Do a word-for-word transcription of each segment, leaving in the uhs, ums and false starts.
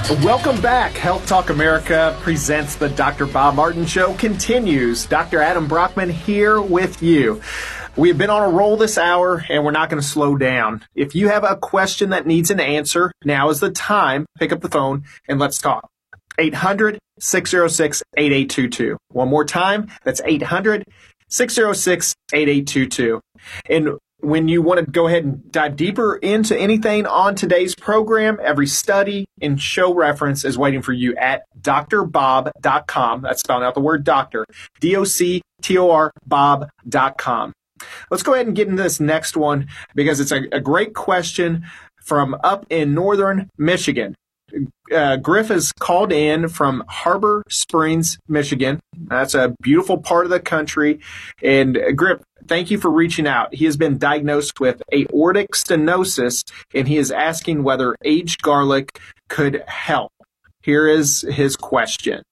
Welcome back. Health Talk America presents the Doctor Bob Martin Show continues. Doctor Adam Brockman here with you. We've been on a roll this hour, and we're not going to slow down. If you have a question that needs an answer, now is the time. Pick up the phone and let's talk. eight hundred, six oh six, eight eight two two. One more time, that's eight hundred, six oh six, eight eight two two. And when you want to go ahead and dive deeper into anything on today's program, every study and show reference is waiting for you at D R bob dot com. That's spelling out the word doctor, D O C T O R, bob dot com. Let's go ahead and get into this next one because it's a, a great question from up in northern Michigan. Uh, Griff is called in from Harbor Springs, Michigan. That's a beautiful part of the country. And uh, Griff, thank you for reaching out. He has been diagnosed with aortic stenosis, and he is asking whether aged garlic could help. Here is his question.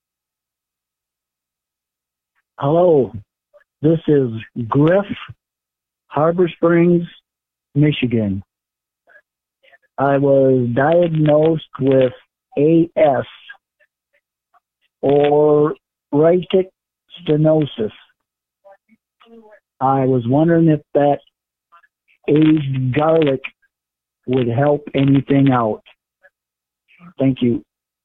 Hello, this is Griff, Harbor Springs, Michigan. I was diagnosed with A S, or aortic stenosis. I was wondering if that aged garlic would help anything out. Thank you.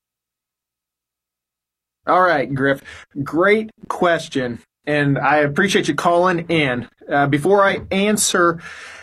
All right, Griff. Great question, and I appreciate you calling in. Uh, before I answer,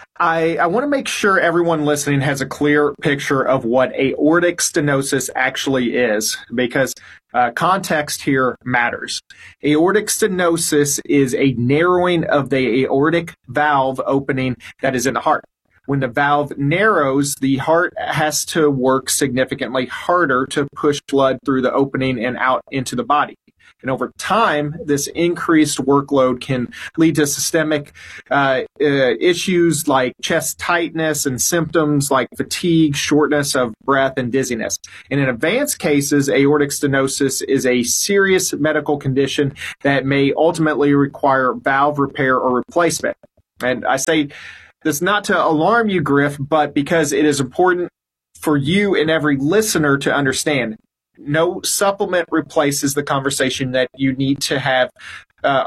I, I want to make sure everyone listening has a clear picture of what aortic stenosis actually is, because uh, context here matters. Aortic stenosis is a narrowing of the aortic valve opening that is in the heart. When the valve narrows, the heart has to work significantly harder to push blood through the opening and out into the body. And over time, this increased workload can lead to systemic uh, uh, issues like chest tightness and symptoms like fatigue, shortness of breath, and dizziness. And in advanced cases, aortic stenosis is a serious medical condition that may ultimately require valve repair or replacement. And I say this not to alarm you, Griff, but because it is important for you and every listener to understand. No supplement replaces the conversation that you need to have uh,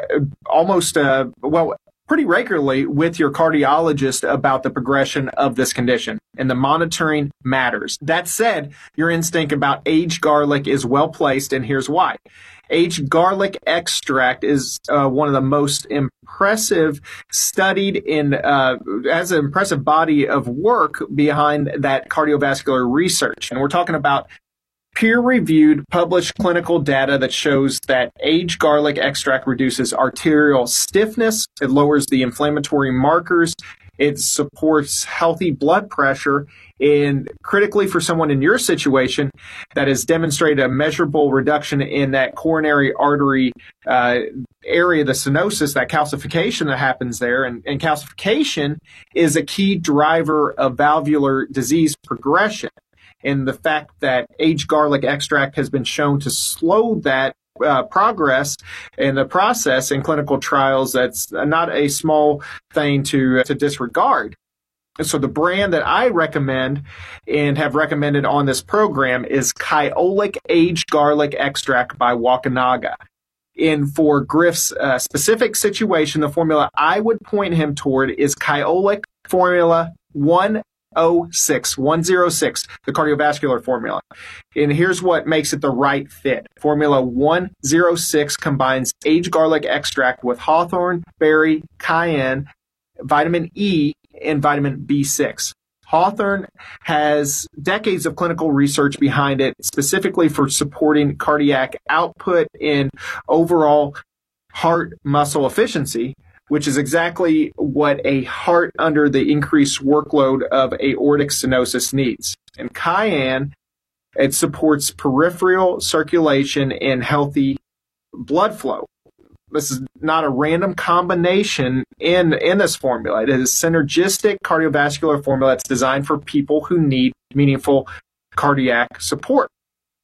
almost, uh, well, pretty regularly with your cardiologist about the progression of this condition. And the monitoring matters. That said, your instinct about aged garlic is well placed, and here's why. Aged garlic extract is uh, one of the most impressive studied in, uh, has an impressive body of work behind that cardiovascular research. And we're talking about peer-reviewed, published clinical data that shows that aged garlic extract reduces arterial stiffness, it lowers the inflammatory markers, it supports healthy blood pressure, and critically for someone in your situation, that has demonstrated a measurable reduction in that coronary artery uh, area, the stenosis, that calcification that happens there. And, and calcification is a key driver of valvular disease progression. And the fact that aged garlic extract has been shown to slow that uh, progress in the process in clinical trials, that's not a small thing to, uh, to disregard. And so the brand that I recommend and have recommended on this program is Kyolic Aged Garlic Extract by Wakunaga. And for Griff's uh, specific situation, the formula I would point him toward is Kyolic Formula one oh six, one oh six, the cardiovascular formula. And here's what makes it the right fit. Formula one oh six combines aged garlic extract with hawthorn, berry, cayenne, vitamin E, and vitamin B six. Hawthorn has decades of clinical research behind it, specifically for supporting cardiac output and overall heart muscle efficiency, which is exactly what a heart under the increased workload of aortic stenosis needs. And cayenne, it supports peripheral circulation and healthy blood flow. This is not a random combination in, in this formula. It is a synergistic cardiovascular formula that's designed for people who need meaningful cardiac support.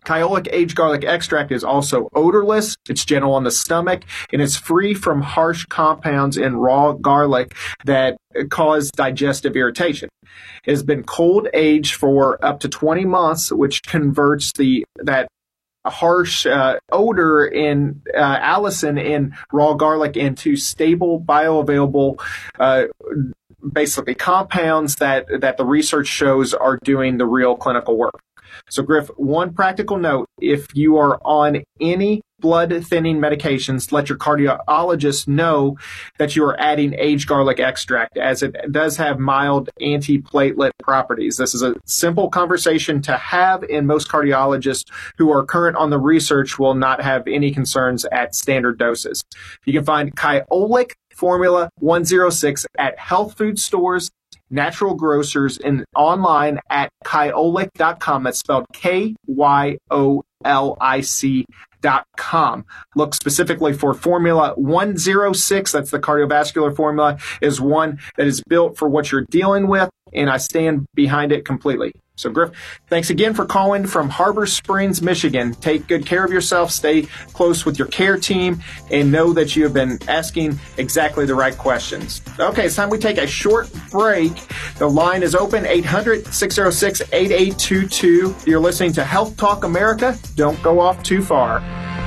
Kyolic aged garlic extract is also odorless, it's gentle on the stomach, and it's free from harsh compounds in raw garlic that cause digestive irritation. It has been cold aged for up to twenty months, which converts the that harsh uh, odor in uh, allicin in raw garlic into stable, bioavailable uh basically compounds that, that the research shows are doing the real clinical work. So, Griff, one practical note, if you are on any blood thinning medications, let your cardiologist know that you are adding aged garlic extract, as it does have mild antiplatelet properties. This is a simple conversation to have, and most cardiologists who are current on the research will not have any concerns at standard doses. You can find Kyolic Formula one oh six at health food stores, natural grocers, and online at kyolic dot com. That's spelled K Y O L I C dot com. Look specifically for Formula one oh six. That's the cardiovascular formula, is one that is built for what you're dealing with, and I stand behind it completely. So, Griff, thanks again for calling from Harbor Springs, Michigan. Take good care of yourself, stay close with your care team, and know that you have been asking exactly the right questions. Okay, it's time we take a short break. The line is open, eight hundred, six oh six, eight eight two two. You're listening to Health Talk America. Don't go off too far.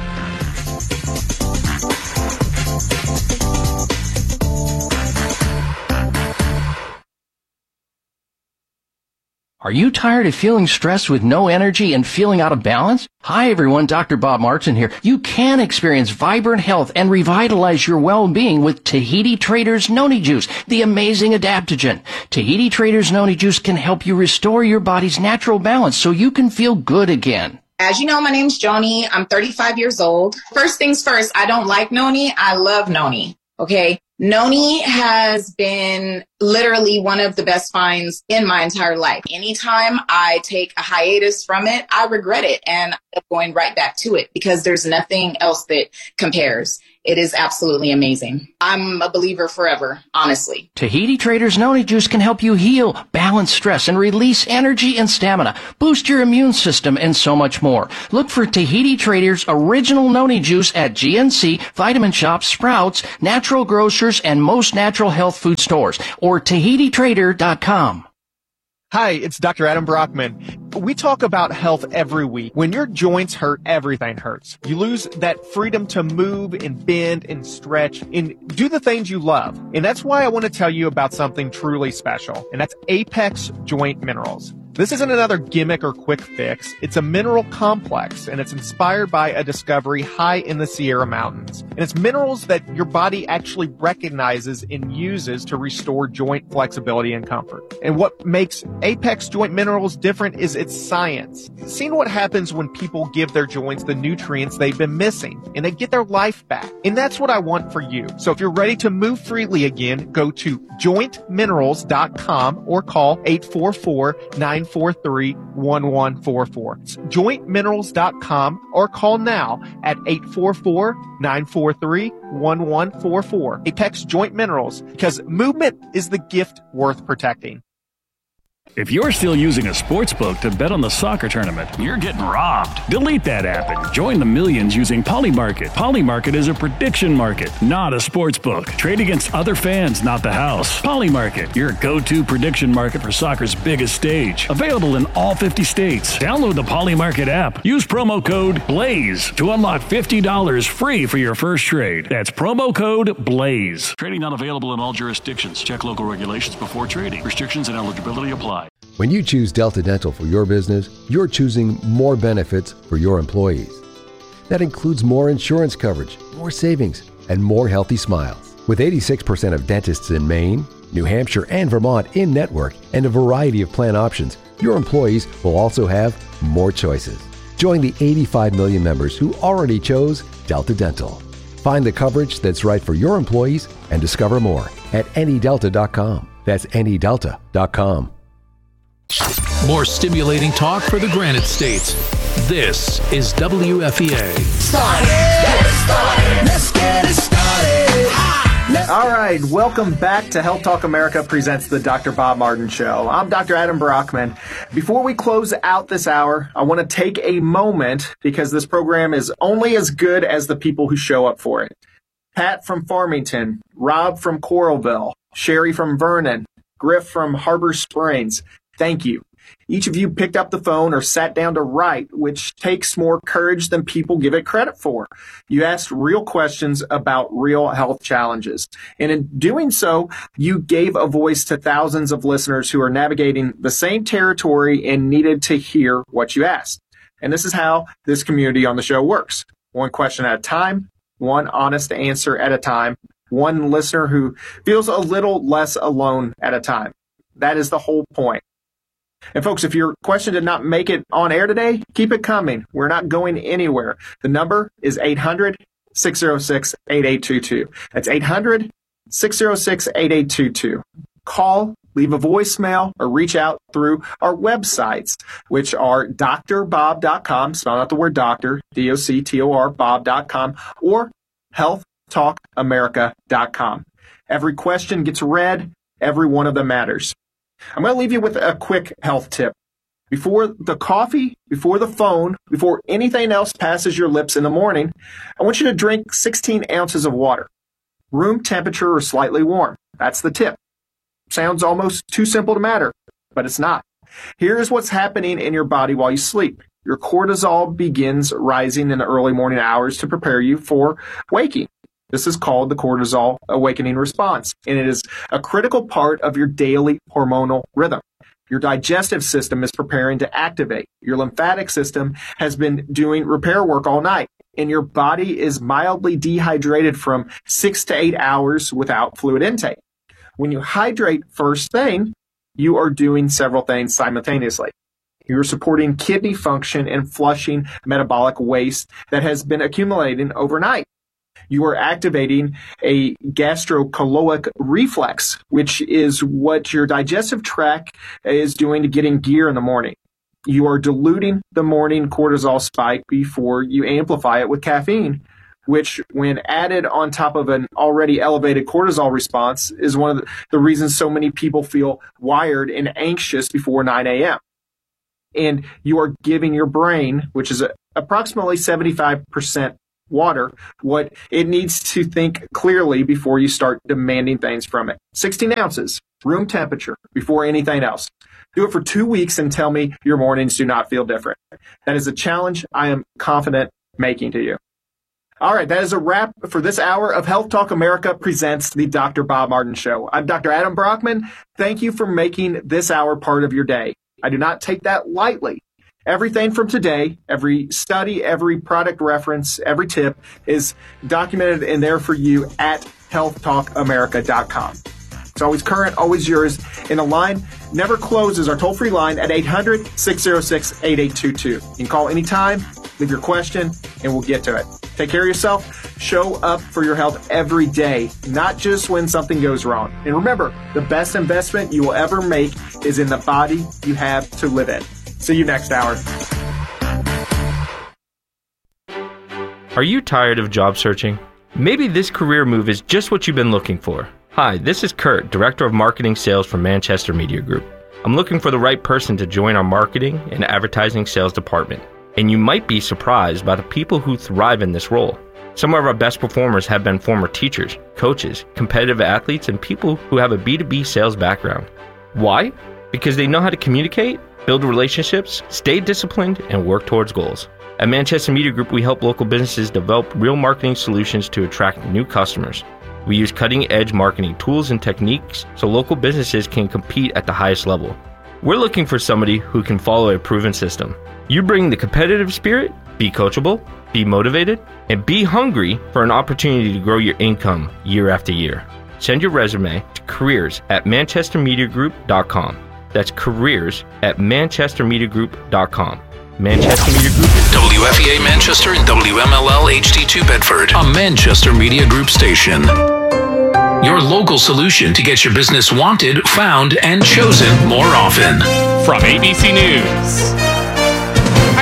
Are you tired of feeling stressed with no energy and feeling out of balance? Hi everyone, Doctor Bob Martin here. You can experience vibrant health and revitalize your well-being with Tahiti Traders Noni Juice, the amazing adaptogen. Tahiti Traders Noni Juice can help you restore your body's natural balance so you can feel good again. As you know, my name's Joni. I'm thirty-five years old. First things first, I don't like noni. I love noni. Okay. Noni has been literally one of the best finds in my entire life. Anytime I take a hiatus from it, I regret it and I end up going right back to it because there's nothing else that compares. It is absolutely amazing. I'm a believer forever, honestly. Tahiti Traders Noni Juice can help you heal, balance stress, and release energy and stamina, boost your immune system, and so much more. Look for Tahiti Traders Original Noni Juice at G N C, Vitamin Shop, Sprouts, Natural Grocers, and most natural health food stores, or Tahiti Trader dot com. Hi, it's Doctor Adam Brockman. We talk about health every week. When your joints hurt, everything hurts. You lose that freedom to move and bend and stretch and do the things you love. And that's why I want to tell you about something truly special, and that's Apex Joint Minerals. This isn't another gimmick or quick fix. It's a mineral complex, and it's inspired by a discovery high in the Sierra Mountains. And it's minerals that your body actually recognizes and uses to restore joint flexibility and comfort. And what makes Apex Joint Minerals different is its science. Seeing what happens when people give their joints the nutrients they've been missing, and they get their life back. And that's what I want for you. So if you're ready to move freely again, go to joint minerals dot com or call eight four four, nine four three, one one four four. It's joint minerals dot com or call now at eight four four, nine four three, one one four four. Apex Joint Minerals, because movement is the gift worth protecting. If you're still using a sports book to bet on the soccer tournament, you're getting robbed. Delete that app and join the millions using Polymarket. Polymarket is a prediction market, not a sports book. Trade against other fans, not the house. Polymarket, your go-to prediction market for soccer's biggest stage. Available in all fifty states. Download the Polymarket app. Use promo code BLAZE to unlock fifty dollars free for your first trade. That's promo code BLAZE. Trading not available in all jurisdictions. Check local regulations before trading. Restrictions and eligibility apply. When you choose Delta Dental for your business, you're choosing more benefits for your employees. That includes more insurance coverage, more savings, and more healthy smiles. With eighty-six percent of dentists in Maine, New Hampshire, and Vermont in-network, and a variety of plan options, your employees will also have more choices. Join the eighty-five million members who already chose Delta Dental. Find the coverage that's right for your employees and discover more at any delta dot com. That's any delta dot com. More stimulating talk for the Granite States. This is W F E A. Started. Get it started. Let's get it started. All right, welcome back to Health Talk America presents the Doctor Bob Martin Show. I'm Doctor Adam Brockman. Before we close out this hour, I want to take a moment because this program is only as good as the people who show up for it. Pat from Farmington, Rob from Coralville, Sherry from Vernon, Griff from Harbor Springs, thank you. Each of you picked up the phone or sat down to write, which takes more courage than people give it credit for. You asked real questions about real health challenges. And in doing so, you gave a voice to thousands of listeners who are navigating the same territory and needed to hear what you asked. And this is how this community on the show works. One question at a time, one honest answer at a time, one listener who feels a little less alone at a time. That is the whole point. And folks, if your question did not make it on air today, keep it coming. We're not going anywhere. The number is eight hundred, six oh six, eight eight two two. That's eight hundred, six oh six, eight eight two two. Call, leave a voicemail, or reach out through our websites, which are D R bob dot com, spell out the word doctor, D O C T O R, bob dot com, or health talk america dot com. Every question gets read. Every one of them matters. I'm going to leave you with a quick health tip. Before the coffee, before the phone, before anything else passes your lips in the morning, I want you to drink sixteen ounces of water. Room temperature or slightly warm. That's the tip. Sounds almost too simple to matter, but it's not. Here's what's happening in your body while you sleep. Your cortisol begins rising in the early morning hours to prepare you for waking. This is called the cortisol awakening response, and it is a critical part of your daily hormonal rhythm. Your digestive system is preparing to activate. Your lymphatic system has been doing repair work all night, and your body is mildly dehydrated from six to eight hours without fluid intake. When you hydrate first thing, you are doing several things simultaneously. You're supporting kidney function and flushing metabolic waste that has been accumulating overnight. You are activating a gastrocolic reflex, which is what your digestive tract is doing to get in gear in the morning. You are diluting the morning cortisol spike before you amplify it with caffeine, which, when added on top of an already elevated cortisol response, is one of the, the reasons so many people feel wired and anxious before nine a.m. And you are giving your brain, which is a, approximately seventy-five percent water, what it needs to think clearly before you start demanding things from it. sixteen ounces, room temperature, before anything else. Do it for two weeks and tell me your mornings do not feel different. That is a challenge I am confident making to you. All right, that is a wrap for this hour of Health Talk America presents the Doctor Bob Martin Show. I'm Doctor Adam Brockman. Thank you for making this hour part of your day. I do not take that lightly. Everything from today, every study, every product reference, every tip is documented in there for you at health talk america dot com. It's always current, always yours. And the line never closes, our toll-free line at eight hundred, six oh six, eight eight two two. You can call anytime, leave your question, and we'll get to it. Take care of yourself. Show up for your health every day, not just when something goes wrong. And remember, the best investment you will ever make is in the body you have to live in. See you next hour. Are you tired of job searching? Maybe this career move is just what you've been looking for. Hi, this is Kurt, Director of Marketing Sales for Manchester Media Group. I'm looking for the right person to join our marketing and advertising sales department. And you might be surprised by the people who thrive in this role. Some of our best performers have been former teachers, coaches, competitive athletes, and people who have a B two B sales background. Why? Because they know how to communicate, build relationships, stay disciplined, and work towards goals. At Manchester Media Group, we help local businesses develop real marketing solutions to attract new customers. We use cutting-edge marketing tools and techniques so local businesses can compete at the highest level. We're looking for somebody who can follow a proven system. You bring the competitive spirit, be coachable, be motivated, and be hungry for an opportunity to grow your income year after year. Send your resume to careers at manchester media group dot com. That's careers at manchester media group dot com. Manchester Media Group. W F E A Manchester and W M L L H D two Bedford. A Manchester Media Group station. Your local solution to get your business wanted, found, and chosen more often. From A B C News, I'm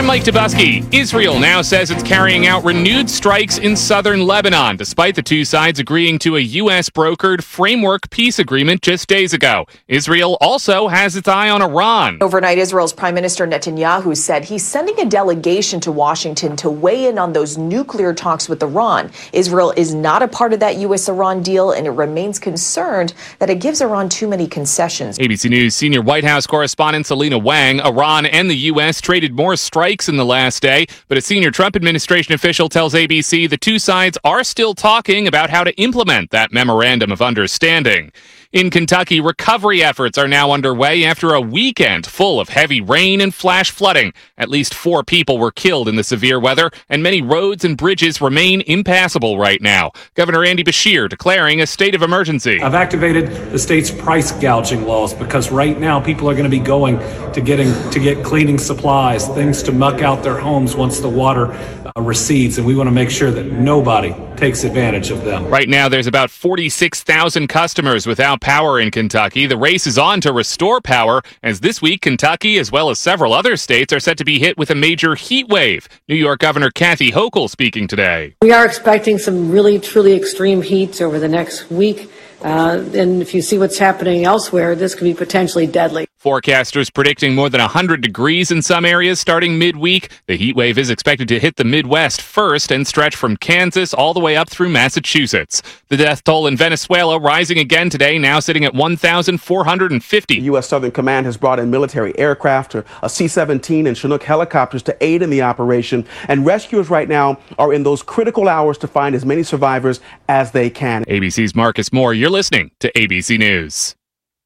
I'm Mike Dubusky. Israel now says it's carrying out renewed strikes in southern Lebanon, despite the two sides agreeing to a U S brokered framework peace agreement just days ago. Israel also has its eye on Iran. Overnight, Israel's Prime Minister Netanyahu said he's sending a delegation to Washington to weigh in on those nuclear talks with Iran. Israel is not a part of that U S Iran deal, and it remains concerned that it gives Iran too many concessions. A B C News senior White House correspondent Selena Wang. Iran and the U S traded more strikes in the last day, but a senior Trump administration official tells A B C the two sides are still talking about how to implement that memorandum of understanding. In Kentucky, recovery efforts are now underway after a weekend full of heavy rain and flash flooding. At least four people were killed in the severe weather, and many roads and bridges remain impassable right now. Governor Andy Beshear declaring a state of emergency. I've activated the state's price gouging laws because right now people are going to be going to getting to get cleaning supplies, things to muck out their homes once the water uh, recedes, and we want to make sure that nobody takes advantage of them. Right now, there's about forty-six thousand customers without power in Kentucky. The race is on to restore power, as this week Kentucky, as well as several other states, are set to be hit with a major heat wave. New York Governor Kathy Hochul speaking today. We are expecting some really, truly extreme heat over the next week. Uh, and if you see what's happening elsewhere, this could be potentially deadly. Forecasters predicting more than one hundred degrees in some areas starting midweek. The heat wave is expected to hit the Midwest first and stretch from Kansas all the way up through Massachusetts. The death toll in Venezuela rising again today, now sitting at one thousand four hundred fifty. The U S Southern Command has brought in military aircraft, a C seventeen and Chinook helicopters to aid in the operation. And rescuers right now are in those critical hours to find as many survivors as they can. A B C's Marcus Moore, you're listening to A B C News.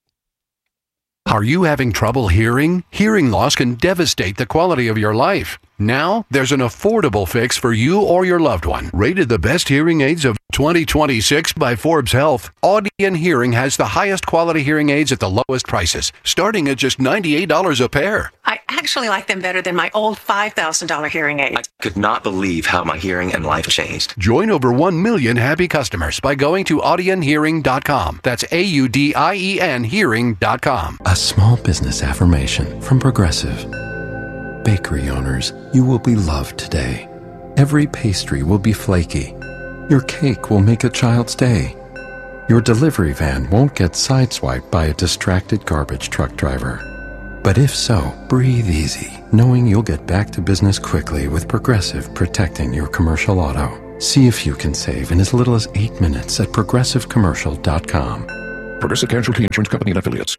Are you having trouble hearing? Hearing loss can devastate the quality of your life. Now, there's an affordable fix for you or your loved one. Rated the best hearing aids of twenty twenty-six by Forbes Health, Audion Hearing has the highest quality hearing aids at the lowest prices, starting at just ninety-eight dollars a pair. I actually like them better than my old five thousand dollars hearing aids. I could not believe how my hearing and life changed. Join over one million happy customers by going to audion hearing dot com. That's A U D I E N hearing dot com. A small business affirmation from Progressive. Bakery owners, you will be loved today. Every pastry will be flaky. Your cake will make a child's day. Your delivery van won't get sideswiped by a distracted garbage truck driver. But if so, breathe easy, knowing you'll get back to business quickly with Progressive protecting your commercial auto. See if you can save in as little as eight minutes at progressive commercial dot com. Progressive Casualty Insurance Company and Affiliates.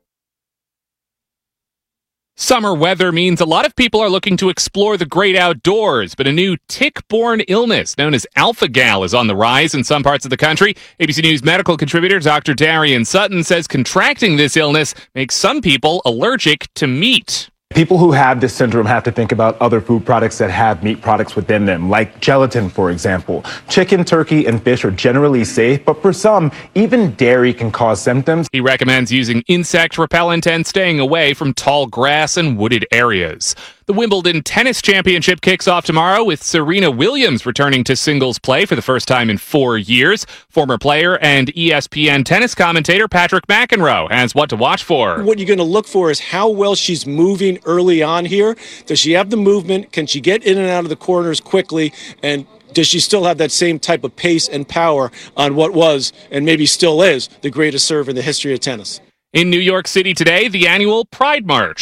Summer weather means a lot of people are looking to explore the great outdoors, but a new tick-borne illness known as alpha-gal is on the rise in some parts of the country. A B C News medical contributor Doctor Darian Sutton says contracting this illness makes some people allergic to meat. People who have this syndrome have to think about other food products that have meat products within them, like gelatin, for example. Chicken, turkey, and fish are generally safe, but for some, even dairy can cause symptoms. He recommends using insect repellent and staying away from tall grass and wooded areas. The Wimbledon Tennis Championship kicks off tomorrow with Serena Williams returning to singles play for the first time in four years. Former player and E S P N tennis commentator Patrick McEnroe has what to watch for. What you're going to look for is how well she's moving early on here. Does she have the movement? Can she get in and out of the corners quickly? And does she still have that same type of pace and power on what was, and maybe still is, the greatest serve in the history of tennis? In New York City today, the annual Pride March.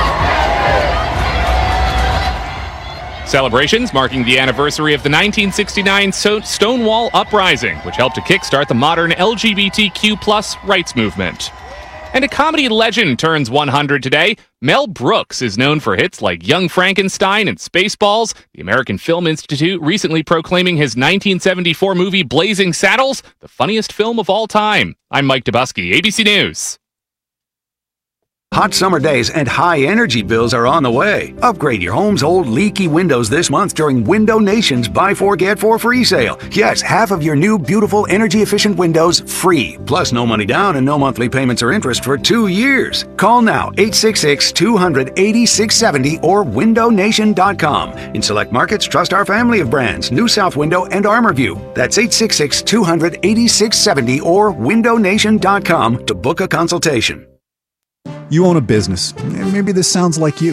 Celebrations marking the anniversary of the nineteen sixty-nine so- Stonewall Uprising, which helped to kickstart the modern L G B T Q plus rights movement. And a comedy legend turns one hundred today. Mel Brooks is known for hits like Young Frankenstein and Spaceballs. The American Film Institute recently proclaiming his nineteen seventy-four movie Blazing Saddles the funniest film of all time. I'm Mike Dubusky, A B C News. Hot summer days and high energy bills are on the way. Upgrade your home's old leaky windows this month during Window Nation's Buy Four Get Four free sale. Yes, half of your new beautiful energy efficient windows free. Plus no money down and no monthly payments or interest for two years. Call now eight six six, two hundred, eighty-six seventy or window nation dot com. In select markets, trust our family of brands, New South Window and ArmorView. That's eight six six, two hundred, eighty-six seventy or window nation dot com to book a consultation. You own a business, and maybe this sounds like you.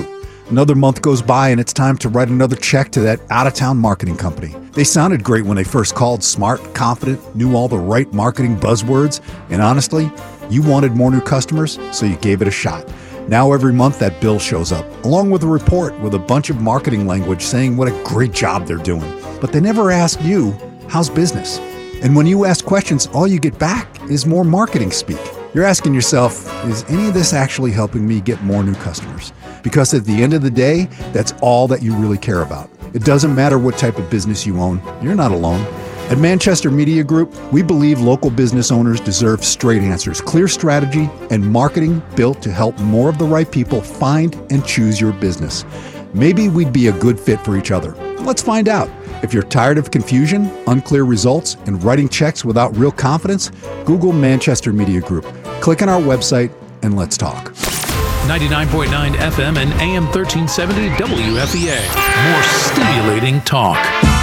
Another month goes by and it's time to write another check to that out-of-town marketing company. They sounded great when they first called, smart, confident, knew all the right marketing buzzwords, and honestly, you wanted more new customers, so you gave it a shot. Now every month that bill shows up, along with a report with a bunch of marketing language saying what a great job they're doing. But they never ask you, how's business? And when you ask questions, all you get back is more marketing speak. You're asking yourself, is any of this actually helping me get more new customers? Because at the end of the day, that's all that you really care about. It doesn't matter what type of business you own. You're not alone. At Manchester Media Group, we believe local business owners deserve straight answers, clear strategy, and marketing built to help more of the right people find and choose your business. Maybe we'd be a good fit for each other. Let's find out. If you're tired of confusion, unclear results, and writing checks without real confidence, Google Manchester Media Group. Click on our website and let's talk. ninety-nine point nine F M and A M thirteen seventy W F E A. More stimulating talk.